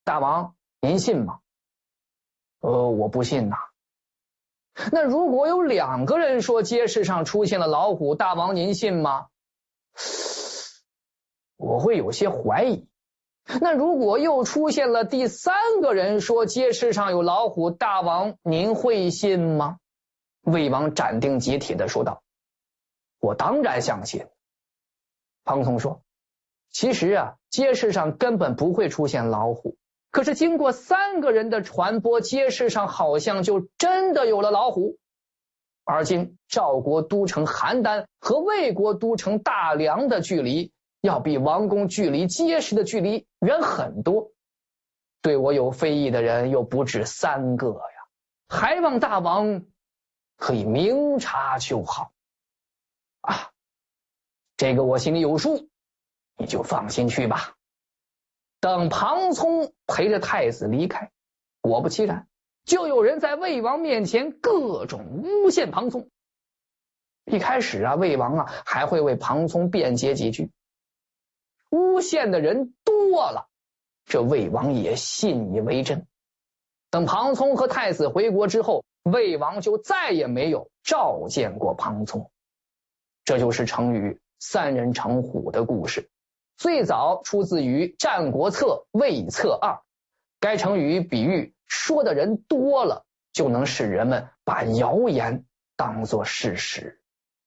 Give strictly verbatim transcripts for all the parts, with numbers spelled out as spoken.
大王，您信吗？呃，我不信呐。那如果有两个人说街市上出现了老虎，大王您信吗？我会有些怀疑。那如果又出现了第三个人说街市上有老虎，大王您会信吗？魏王斩钉截铁地说道：我当然相信。庞松说：其实啊，街市上根本不会出现老虎，可是经过三个人的传播，街市上好像就真的有了老虎。而今赵国都城邯郸和魏国都城大梁的距离要比王宫距离街市的距离远很多，对我有非议的人又不止三个呀，还望大王可以明察秋毫啊！这个我心里有数，你就放心去吧。等庞聪陪着太子离开，果不其然，就有人在魏王面前各种诬陷庞聪。一开始啊，魏王啊还会为庞聪辩解几句，诬陷的人多了，这魏王也信以为真。等庞聪和太子回国之后，魏王就再也没有召见过庞聪。这就是成语三人成虎的故事，最早出自于《战国策·魏策二》。该成语比喻说的人多了，就能使人们把谣言当作事实。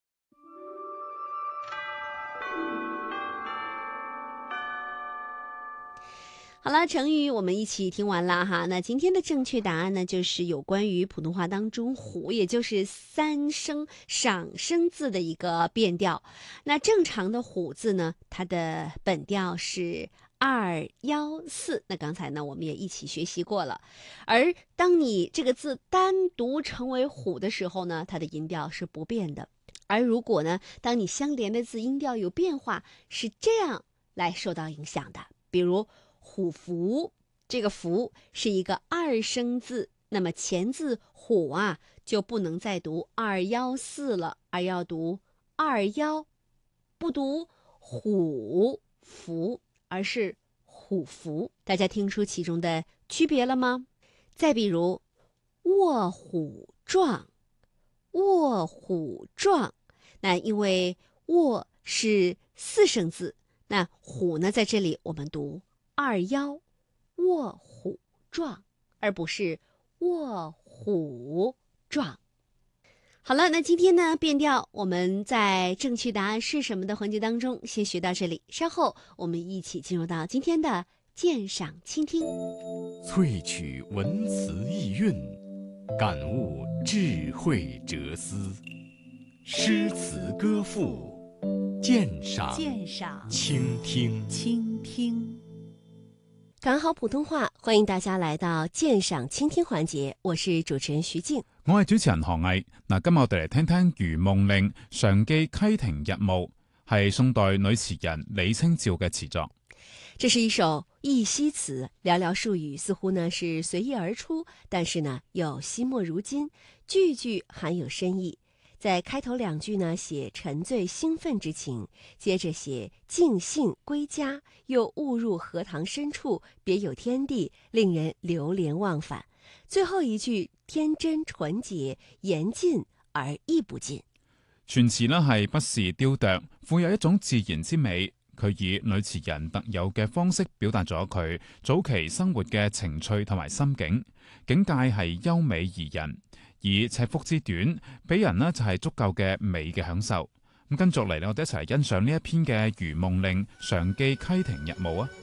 好了，成语我们一起听完了哈。那今天的正确答案呢，就是有关于普通话当中虎，也就是三声赏声字的一个变调。那正常的虎字呢，它的本调是二幺四。那刚才呢，我们也一起学习过了。而当你这个字单独成为虎的时候呢，它的音调是不变的。而如果呢，当你相连的字音调有变化，是这样来受到影响的。比如虎符，这个符是一个二声字，那么前字虎啊就不能再读二幺四了，而要读二幺，不读虎符，而是虎符。大家听出其中的区别了吗？再比如卧虎壮，卧虎壮，那因为卧是四声字，那虎呢在这里我们读二幺，卧虎壮，而不是卧虎壮。好了，那今天呢变调我们在正确答案是什么的环节当中先学到这里，稍后我们一起进入到今天的鉴赏倾听。 萃取文词意蕴，感悟智慧哲思，诗词歌赋，鉴赏鉴赏倾听倾听。讲好普通話，歡迎大家來到鑑賞傾聽環節，我是主持人徐靜， 我係主持人韓毅。嗱，今日我哋嚟聽聽《如夢令·常記溪亭日暮》，係宋代女詞人李清照嘅詞作。 這是一首憶昔詞，寥寥數語，似乎呢是隨意而出，但是呢又惜墨如金，句句含有深意。在開頭兩句呢寫沉醉興奮之情，接着寫盡興歸家，又誤入荷塘深處，別有天地，令人流連忘返。最後一句天真純潔，言盡而意不盡。 全詞呢係不時雕琢，富有一種自然之美。佢以女詞人特有嘅方式表達咗佢早期生活嘅情趣同埋心境，境界係優美怡人。以尺幅之短，俾人呢就係足夠嘅美嘅享受。咁跟住嚟，我哋一齊欣賞呢一篇嘅《如夢令·常記溪亭日暮》啊！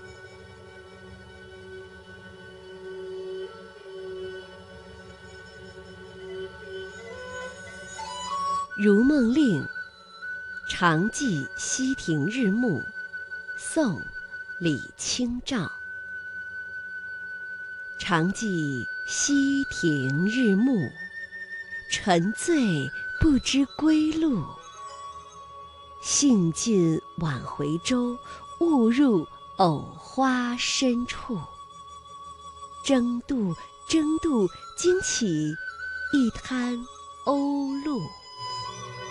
如夢令·常記溪亭日暮，宋·李清照。常記溪亭日暮，沉醉不知歸路。興盡晚回舟，誤入藕花深處。爭渡爭渡驚起一灘鷗鷺。